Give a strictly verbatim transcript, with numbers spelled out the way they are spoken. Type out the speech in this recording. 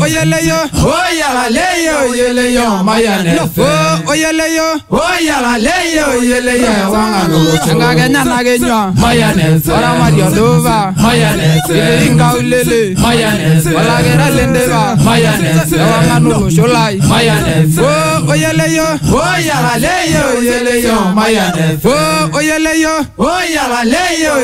oyele yo, oyala leyo oyele yo mayane. oh oyele yo, oyala leyo oyele yo wangalo. changa kenya na kenya, mayane. ora mario lova, mayane. inga ulele, mayane. wala gera lendeva, mayane. wangano sholai, mayane. oh oyele yo, oyala leyo oyele yo mayane. oh oyele yo, oyala leyo